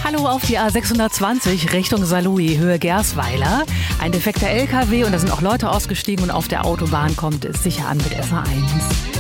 Hallo auf die A620 Richtung Saarlouis, Höhe Gersweiler. Ein defekter LKW und da sind auch Leute ausgestiegen und auf der Autobahn kommt es sicher an mit SA1.